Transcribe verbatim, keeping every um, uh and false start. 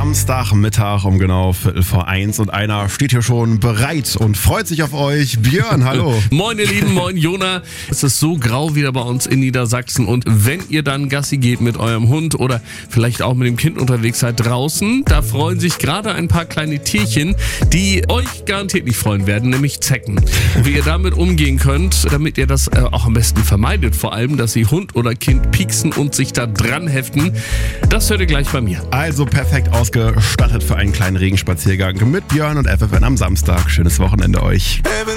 Samstagmittag um genau Viertel vor eins und einer steht hier schon bereit und freut sich auf euch. Björn, hallo. Moin ihr Lieben, moin Jona. Es ist so grau wieder bei uns in Niedersachsen und wenn ihr dann Gassi geht mit eurem Hund oder vielleicht auch mit dem Kind unterwegs seid draußen, da freuen sich gerade ein paar kleine Tierchen, die euch garantiert nicht freuen werden, nämlich Zecken. Und wie ihr damit umgehen könnt, damit ihr das äh, auch am besten vermeidet, vor allem, dass sie Hund oder Kind pieksen und sich da dran heften, das hört ihr gleich bei mir. Also perfekt ausgestattet für einen kleinen Regenspaziergang mit Björn und F F N am Samstag. Schönes Wochenende euch.